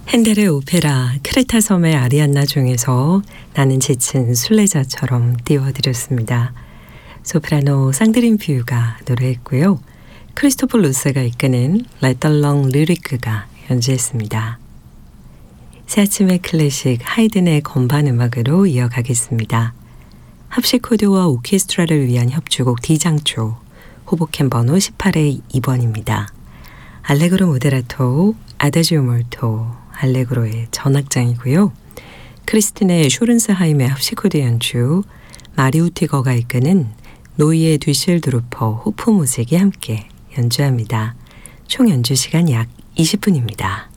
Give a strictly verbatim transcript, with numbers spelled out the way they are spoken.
핸델의 오페라 크레타 섬의 아리안나 중에서 나는 지친 순례자처럼 띄워드렸습니다. 소프라노 쌍드린 뷰가 노래했고요. 크리스토퍼 루스가 이끄는 레떨렁 리리크가 연주했습니다. 새 아침의 클래식 하이든의 건반 음악으로 이어가겠습니다. 합식 코드와 오케스트라를 위한 협주곡 D장조, 호보캠 번호 십팔의 이 번입니다. 알레그로 모데라토, 아다지오 몰토, 알레그로의 전악장이고요. 크리스틴의 쇼른스하임의 합식 코드 연주, 마리우티거가 이끄는 노이의 뒤실드루퍼 호프 모직이 함께 연주합니다. 총 연주 시간 약 이십 분입니다.